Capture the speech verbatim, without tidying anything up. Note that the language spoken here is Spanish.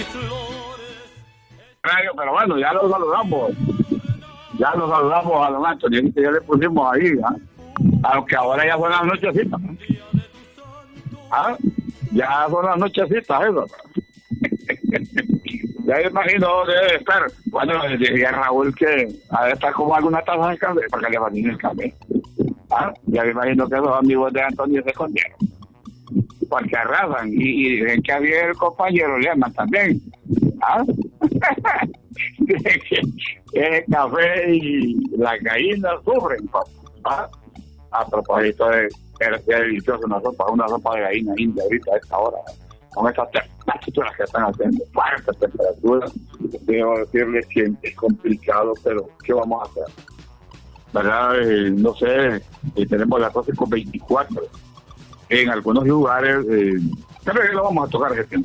Pero bueno, ya lo saludamos. Ya lo saludamos a don Antonio, que ya le pusimos ahí, ¿ah? Aunque ahora ya son las nochecitas. ¿Ah? Ya son las nochecitas, eso. Ya me imagino debe estar. Bueno, decía Raúl que debe estar como alguna taza de café para que le vayan el café. ¿Ah? Ya me imagino que los amigos de Antonio se escondieron. Porque arrasan y, y dicen que había el compañero Lehmann también. ¿Ah? El café y las gallinas sufren, ¿ah? A propósito de que es delicioso una sopa, una sopa de gallina india ahorita a esta hora, con estas temperaturas que están haciendo, fuertes temperaturas. Debo decirles que es complicado, pero ¿qué vamos a hacer? ¿Verdad? Eh, no sé, eh, tenemos las doce con veinticuatro en algunos lugares, eh, creo que lo vamos a tocar gestión.